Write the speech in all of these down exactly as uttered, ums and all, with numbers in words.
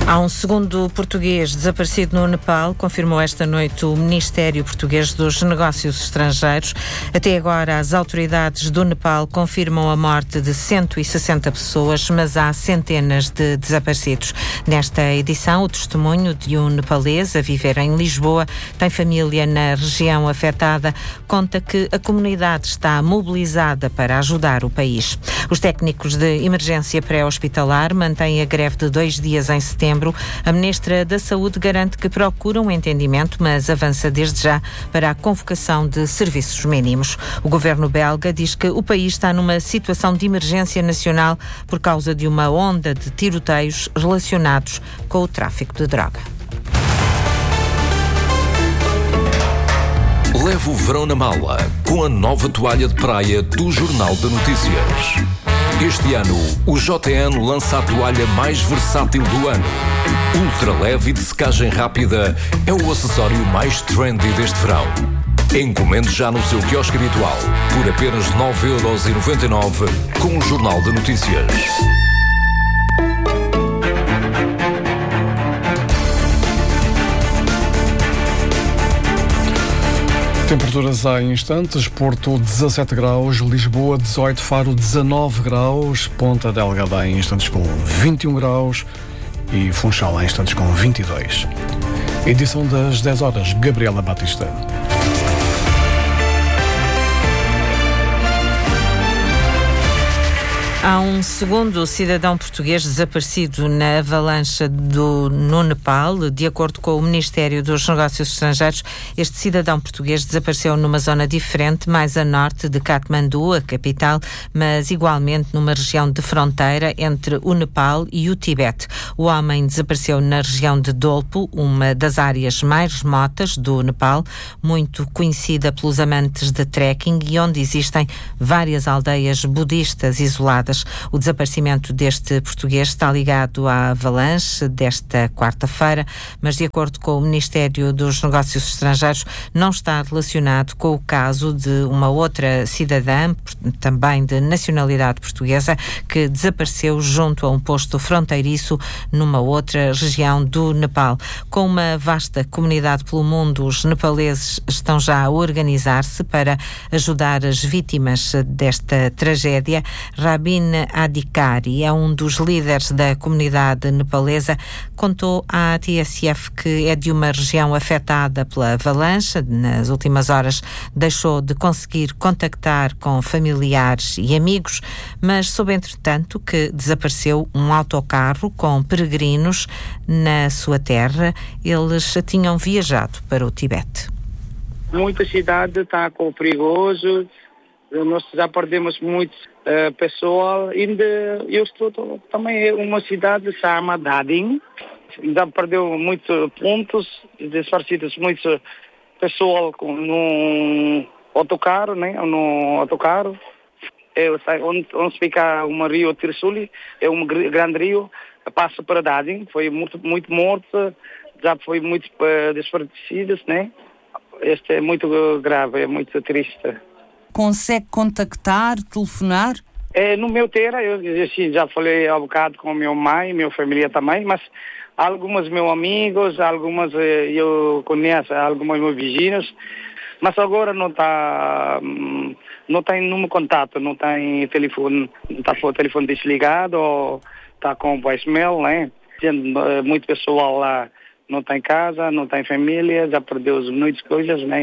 Há um segundo português desaparecido no Nepal, confirmou esta noite o Ministério Português dos Negócios Estrangeiros. Até agora, as autoridades do Nepal confirmam a morte de cento e sessenta pessoas, mas há centenas de desaparecidos. Nesta edição, o testemunho de um nepalês a viver em Lisboa, tem família na região afetada, conta que a comunidade está mobilizada para ajudar o país. Os técnicos de emergência pré-hospitalar mantêm a greve de dois dias em setembro. A Ministra da Saúde garante que procura um entendimento, mas avança desde já para a convocação de serviços mínimos. O governo belga diz que o país está numa situação de emergência nacional por causa de uma onda de tiroteios relacionados com o tráfico de droga. Leve o verão na mala com a nova toalha de praia do Jornal de Notícias. Este ano, o J N lança a toalha mais versátil do ano. Ultra leve e de secagem rápida, é o acessório mais trendy deste verão. Encomende já no seu quiosque habitual, por apenas nove euros e noventa e nove, com o Jornal de Notícias. Temperaturas há instantes: Porto dezassete graus, Lisboa dezoito, Faro dezanove graus, Ponta Delgada em instantes com vinte e um graus e Funchal em instantes com vinte e dois. Edição das dez horas, Gabriela Batista. Há um segundo cidadão português desaparecido na avalanche do, no Nepal. De acordo com o Ministério dos Negócios Estrangeiros, este cidadão português desapareceu numa zona diferente, mais a norte de Katmandu, a capital, mas igualmente numa região de fronteira entre o Nepal e o Tibete. O homem desapareceu na região de Dolpo, uma das áreas mais remotas do Nepal, muito conhecida pelos amantes de trekking e onde existem várias aldeias budistas isoladas. O desaparecimento deste português está ligado à avalanche desta quarta-feira, mas de acordo com o Ministério dos Negócios Estrangeiros, não está relacionado com o caso de uma outra cidadã, também de nacionalidade portuguesa, que desapareceu junto a um posto fronteiriço numa outra região do Nepal. Com uma vasta comunidade pelo mundo, os nepaleses estão já a organizar-se para ajudar as vítimas desta tragédia. Rabin Adhikari é um dos líderes da comunidade nepalesa, contou à T S F que é de uma região afetada pela avalanche. Nas últimas horas deixou de conseguir contactar com familiares e amigos, mas soube entretanto que desapareceu um autocarro com peregrinos na sua terra. Eles tinham viajado para o Tibete. Muita cidade está com perigoso. Nós já perdemos muito uh, pessoal. Ainda eu estou também em uma cidade chamada Dading. Já perdeu muitos pontos, desaparecidos muitos pessoal no autocarro, né? No autocarro. É, onde, onde fica um rio Tirsuli, é um grande rio, passa para Dading. Foi muito, muito morto, já foi muito uh, desaparecidos, né? Este é muito grave, é muito triste. Consegue contactar, telefonar? É, no meu terra, eu assim, já falei há bocado com a minha mãe, minha família também, mas alguns meus amigos, algumas eu conheço, alguns meus vizinhos, mas agora não está, não tem nenhum contato, não tem telefone, está com o telefone desligado ou está com voicemail, né? Muito pessoal lá não tem casa, não tem família, já perdeu muitas coisas, né?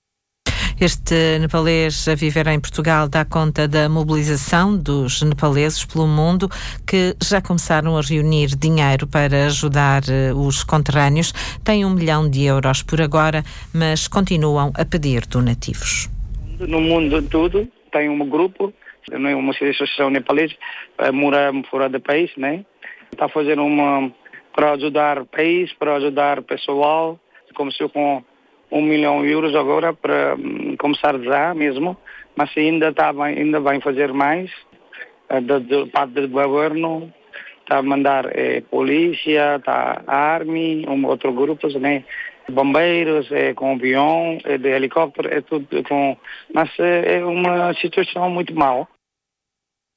Este nepalês a viver em Portugal dá conta da mobilização dos nepaleses pelo mundo que já começaram a reunir dinheiro para ajudar os conterrâneos. Têm um milhão de euros por agora, mas continuam a pedir donativos. No mundo todo tem um grupo, não é uma associação nepalesa, mora fora do país, né? Está fazendo uma para ajudar o país, para ajudar o pessoal, começou com um milhão de euros agora para um, começar já mesmo, mas ainda está bem, ainda vai fazer mais, uh, do, do parte do governo, está a mandar eh, polícia, está a army, um outro grupo, né? Bombeiros, é, com avião, é, de helicóptero, é tudo com... Mas é, é uma situação muito mal.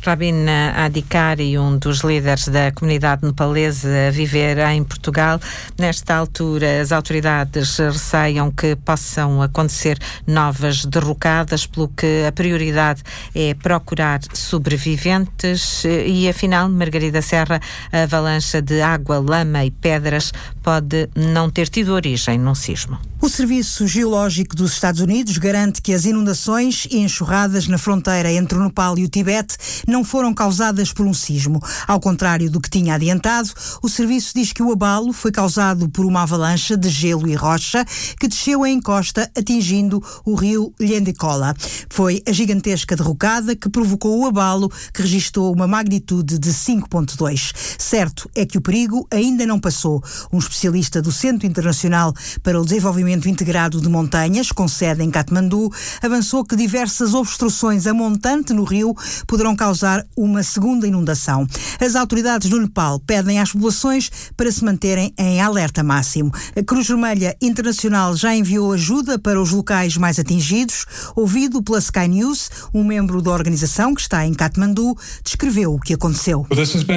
Rabin Adhikari, um dos líderes da comunidade nepalesa a viver em Portugal. Nesta altura, as autoridades receiam que possam acontecer novas derrocadas, pelo que a prioridade é procurar sobreviventes. E afinal, Margarida Serra, a avalanche de água, lama e pedras pode não ter tido origem num sismo. O Serviço Geológico dos Estados Unidos garante que as inundações e enxurradas na fronteira entre o Nepal e o Tibete não foram causadas por um sismo. Ao contrário do que tinha adiantado, o serviço diz que o abalo foi causado por uma avalanche de gelo e rocha que desceu a encosta, atingindo o rio Lhendekola. Foi a gigantesca derrocada que provocou o abalo, que registrou uma magnitude de cinco ponto dois. Certo é que o perigo ainda não passou. Um especialista do Centro Internacional para o Desenvolvimento Integrado de Montanhas, com sede em Katmandu, avançou que diversas obstruções a montante no rio poderão causar uma segunda inundação. As autoridades do Nepal pedem às populações para se manterem em alerta máximo. A Cruz Vermelha Internacional já enviou ajuda para os locais mais atingidos. Ouvido pela Sky News, um membro da organização que está em Katmandu descreveu o que aconteceu.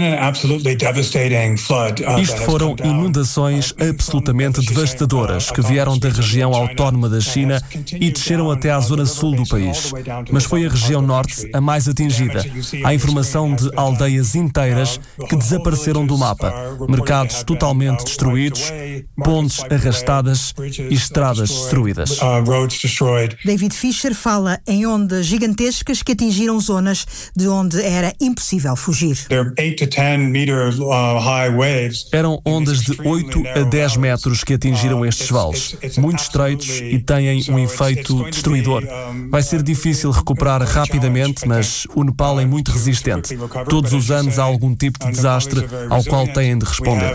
Isto foram inundações absolutamente devastadoras que vieram da região autónoma da China e desceram até à zona sul do país. Mas foi a região norte a mais atingida. Há informação de aldeias inteiras que desapareceram do mapa, mercados totalmente destruídos, pontes arrastadas e estradas destruídas. David Fisher fala em ondas gigantescas que atingiram zonas de onde era impossível fugir. Eram ondas de oito a dez metros que atingiram estes vales, muito estreitos e têm um efeito destruidor. Vai ser difícil recuperar rapidamente, mas o Nepal é muito resistente. Todos os anos há algum tipo de desastre ao qual têm de responder.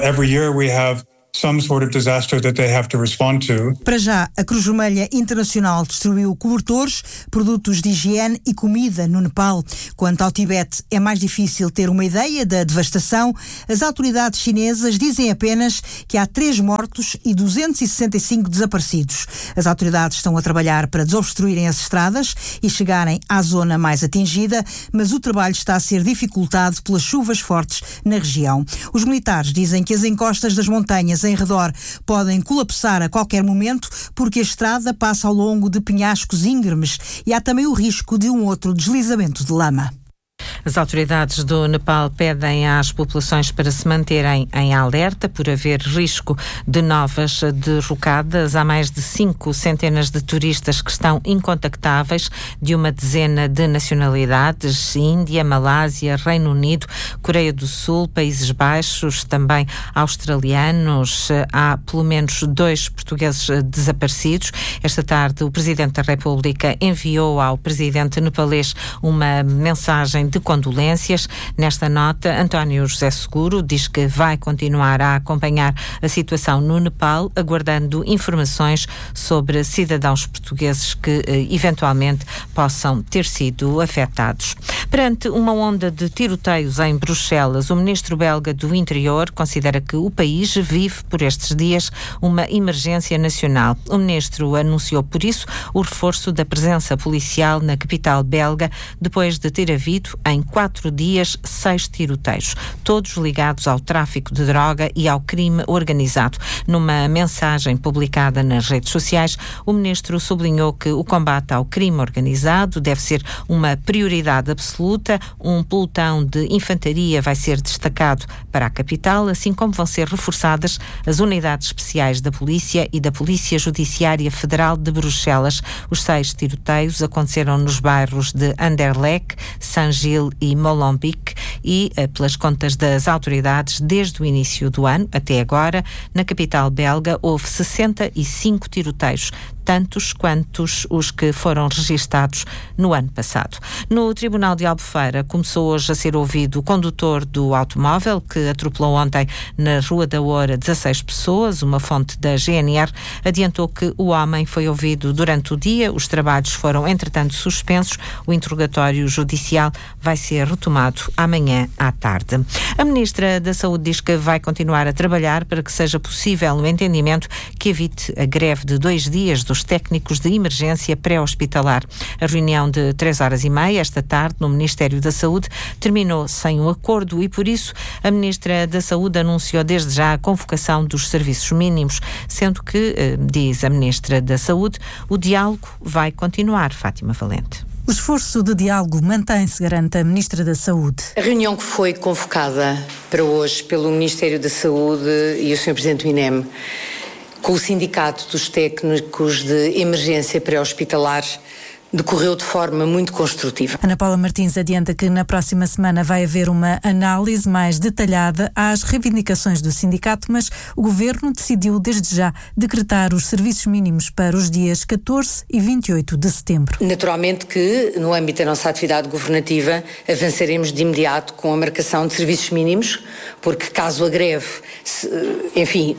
Some sort of disaster that they have to respond to. Para já, a Cruz Vermelha Internacional distribuiu cobertores, produtos de higiene e comida no Nepal. Quanto ao Tibete, é mais difícil ter uma ideia da devastação. As autoridades chinesas dizem apenas que há três mortos e duzentos e sessenta e cinco desaparecidos. As autoridades estão a trabalhar para desobstruírem as estradas e chegarem à zona mais atingida, mas o trabalho está a ser dificultado pelas chuvas fortes na região. Os militares dizem que as encostas das montanhas em redor podem colapsar a qualquer momento porque a estrada passa ao longo de penhascos íngremes e há também o risco de um outro deslizamento de lama. As autoridades do Nepal pedem às populações para se manterem em alerta por haver risco de novas derrocadas. Há mais de cinco centenas de turistas que estão incontactáveis, de uma dezena de nacionalidades: Índia, Malásia, Reino Unido, Coreia do Sul, Países Baixos, também australianos. Há pelo menos dois portugueses desaparecidos. Esta tarde, o Presidente da República enviou ao Presidente nepalês uma mensagem de condolências. Nesta nota, António José Seguro diz que vai continuar a acompanhar a situação no Nepal, aguardando informações sobre cidadãos portugueses que eh, eventualmente possam ter sido afetados. Perante uma onda de tiroteios em Bruxelas, o ministro belga do Interior considera que o país vive por estes dias uma emergência nacional. O ministro anunciou, por isso, o reforço da presença policial na capital belga, depois de ter havido, em quatro dias, seis tiroteios, todos ligados ao tráfico de droga e ao crime organizado. Numa mensagem publicada nas redes sociais, o ministro sublinhou que o combate ao crime organizado deve ser uma prioridade absoluta. Um pelotão de infantaria vai ser destacado para a capital, assim como vão ser reforçadas as unidades especiais da Polícia e da Polícia Judiciária Federal de Bruxelas. Os seis tiroteios aconteceram nos bairros de Anderlecht, Saint-Gilles e Molenbeek e, pelas contas das autoridades, desde o início do ano até agora, na capital belga houve sessenta e cinco tiroteios, tantos quantos os que foram registados no ano passado. No Tribunal de Albufeira começou hoje a ser ouvido o condutor do automóvel que atropelou ontem na Rua da Oura dezasseis pessoas. Uma fonte da G N R adiantou que o homem foi ouvido durante o dia. Os trabalhos foram, entretanto, suspensos. O interrogatório judicial vai ser retomado amanhã à tarde. A Ministra da Saúde diz que vai continuar a trabalhar para que seja possível um entendimento que evite a greve de dois dias dos dos técnicos de emergência pré-hospitalar. A reunião de três horas e meia esta tarde no Ministério da Saúde terminou sem um acordo e, por isso, a Ministra da Saúde anunciou desde já a convocação dos serviços mínimos, sendo que, diz a Ministra da Saúde, o diálogo vai continuar. Fátima Valente. O esforço de diálogo mantém-se, garante a Ministra da Saúde. A reunião que foi convocada para hoje pelo Ministério da Saúde e o senhor Presidente do I N E M com o Sindicato dos Técnicos de Emergência Pré-Hospitalar decorreu de forma muito construtiva. Ana Paula Martins adianta que na próxima semana vai haver uma análise mais detalhada às reivindicações do sindicato, mas o Governo decidiu desde já decretar os serviços mínimos para os dias catorze e vinte e oito de setembro. Naturalmente que, no âmbito da nossa atividade governativa, avançaremos de imediato com a marcação de serviços mínimos, porque caso a greve, enfim,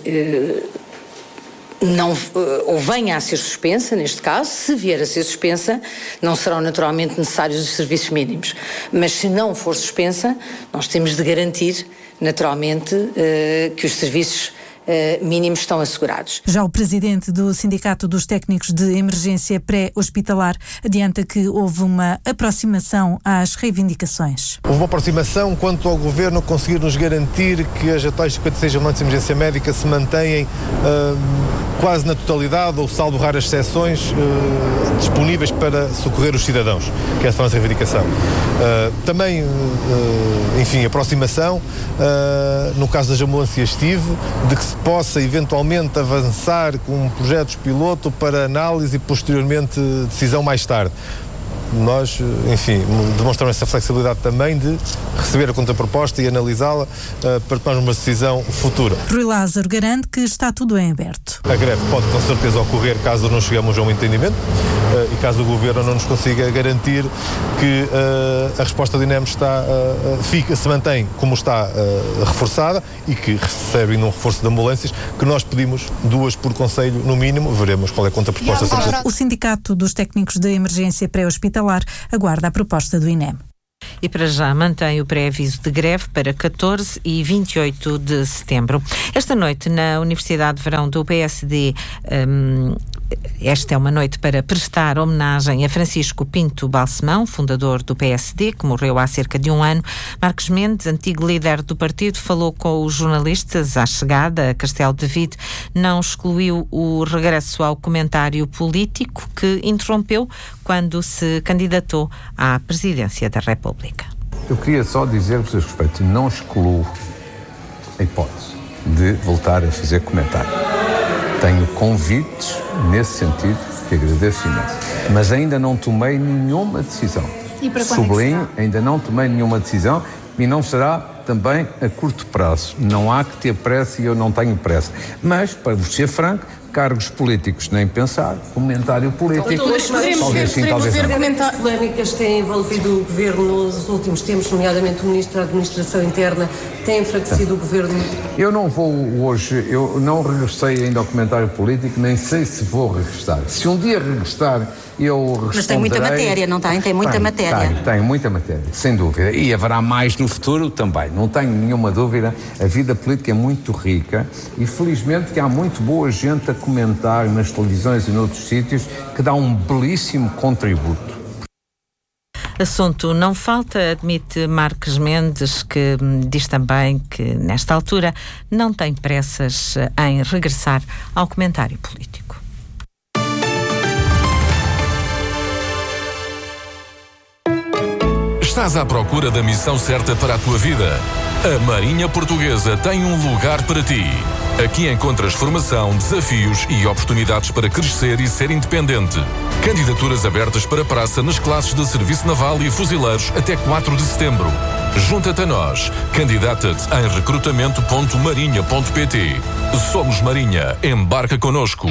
não, ou venha a ser suspensa, neste caso, se vier a ser suspensa, não serão naturalmente necessários os serviços mínimos. Mas se não for suspensa, nós temos de garantir, naturalmente, que os serviços Uh, mínimos estão assegurados. Já o presidente do Sindicato dos Técnicos de Emergência Pré-Hospitalar adianta que houve uma aproximação às reivindicações. Houve uma aproximação quanto ao Governo conseguir nos garantir que as atuais cinquenta e seis ambulantes de emergência médica se mantêm uh, quase na totalidade, ou salvo raras exceções, uh, disponíveis para socorrer os cidadãos, que essa é a nossa reivindicação. Uh, também, uh, enfim, aproximação, uh, no caso das ambulâncias T I V, de que se possa eventualmente avançar com projetos piloto para análise e posteriormente decisão mais tarde. Nós, enfim, demonstramos essa flexibilidade também de receber a contraproposta e analisá-la uh, para tomar uma decisão futura. Rui Lázaro garante que está tudo em aberto. A greve pode com certeza ocorrer caso não cheguemos a um entendimento uh, e caso o Governo não nos consiga garantir que uh, a resposta do I N E M está, uh, fica, se mantém como está uh, reforçada e que recebe um reforço de ambulâncias, que nós pedimos duas por conselho no mínimo, veremos qual é a contraproposta. O Sindicato dos Técnicos de Emergência Pré-Hospitalar aguarda a proposta do I N E M. E para já mantém o pré-aviso de greve para catorze e vinte e oito de setembro. Esta noite, na Universidade de Verão do P S D, um, esta é uma noite para prestar homenagem a Francisco Pinto Balsemão, fundador do P S D, que morreu há cerca de um ano. Marcos Mendes, antigo líder do partido, falou com os jornalistas à chegada a Castelo de Vide. Não excluiu o regresso ao comentário político que interrompeu quando se candidatou à presidência da República. Eu queria só dizer-vos a respeito, não excluo a hipótese de voltar a fazer comentário. Tenho convites nesse sentido, que agradeço imenso, mas ainda não tomei nenhuma decisão. E para quando Sublinho, ainda não tomei nenhuma decisão e não será também a curto prazo. Não há que ter pressa e eu não tenho pressa. Mas, para vos ser franco, cargos políticos nem pensar, comentário político. Então, mas podemos talvez ver, sim, talvez ver não. comentários. Polémicas têm envolvido o Governo nos últimos tempos, nomeadamente o Ministro da Administração Interna, tem enfraquecido o Governo. Eu não vou hoje, eu não regressei ainda ao comentário político, nem sei se vou regressar. Se um dia regressar, eu responderei... Mas tem muita matéria, não tem? Tem muita tem, matéria. Tem, tem muita matéria, sem dúvida. E haverá mais no futuro também, não tenho nenhuma dúvida. A vida política é muito rica e felizmente que há muito boa gente a comentar nas televisões e noutros sítios que dá um belíssimo contributo. Assunto não falta, admite Marcos Mendes, que diz também que nesta altura não tem pressas em regressar ao comentário político. Estás à procura da missão certa para a tua vida? A Marinha Portuguesa tem um lugar para ti. Aqui encontras formação, desafios e oportunidades para crescer e ser independente. Candidaturas abertas para praça nas classes de Serviço Naval e Fuzileiros até quatro de setembro. Junta-te a nós. Candidata-te em recrutamento ponto marinha ponto pt. Somos Marinha. Embarca connosco.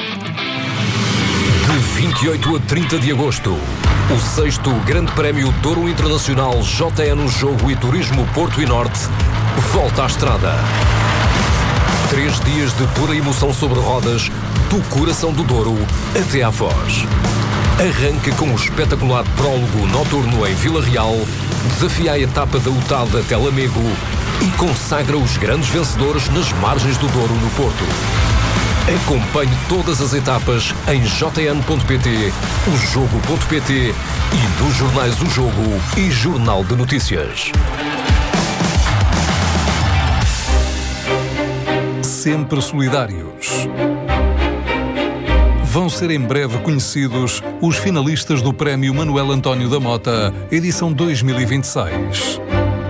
De vinte e oito a trinta de agosto, o sexto Grande Prémio Douro Internacional J N Jogo e Turismo Porto e Norte volta à estrada. Três dias de pura emoção sobre rodas, do coração do Douro até à Foz. Arranca com o espetacular prólogo noturno em Vila Real, desafia a etapa da U T A D até Lamego e consagra os grandes vencedores nas margens do Douro no Porto. Acompanhe todas as etapas em j n ponto p t, o jogo ponto p t e nos jornais O Jogo e Jornal de Notícias. Sempre solidários. Vão ser em breve conhecidos os finalistas do Prémio Manuel António da Mota, edição dois mil e vinte e seis.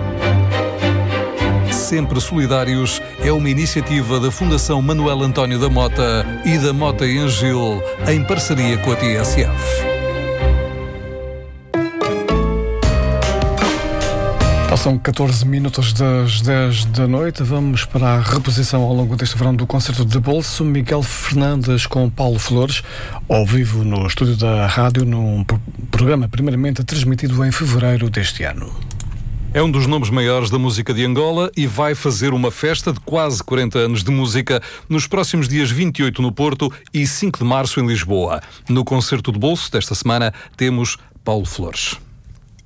Sempre Solidários é uma iniciativa da Fundação Manuel António da Mota e da Mota e Angil, em parceria com a T S F. Passam catorze minutos das dez da noite. Vamos para a reposição ao longo deste verão do concerto de bolso. Miguel Fernandes com Paulo Flores, ao vivo no estúdio da rádio, num programa primeiramente transmitido em fevereiro deste ano. É um dos nomes maiores da música de Angola e vai fazer uma festa de quase quarenta anos de música nos próximos dias vinte e oito no Porto e cinco de março em Lisboa. No concerto de bolso desta semana temos Paulo Flores.